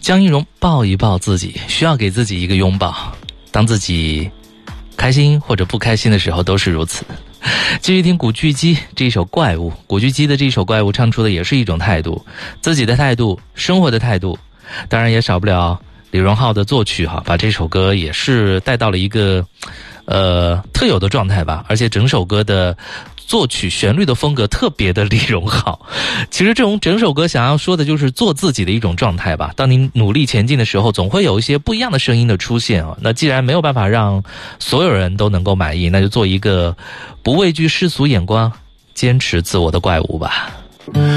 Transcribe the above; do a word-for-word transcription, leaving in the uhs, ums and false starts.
江一蓉抱一抱自己，需要给自己一个拥抱。当自己开心或者不开心的时候都是如此。继续听古巨基这一首《怪物》，古巨基的这一首《怪物》唱出的也是一种态度，自己的态度，生活的态度，当然也少不了李荣浩的作曲哈，把这首歌也是带到了一个呃特有的状态吧，而且整首歌的作曲旋律的风格特别的李荣浩。其实这种整首歌想要说的就是做自己的一种状态吧，当你努力前进的时候，总会有一些不一样的声音的出现啊。那既然没有办法让所有人都能够满意，那就做一个不畏惧世俗眼光，坚持自我的怪物吧。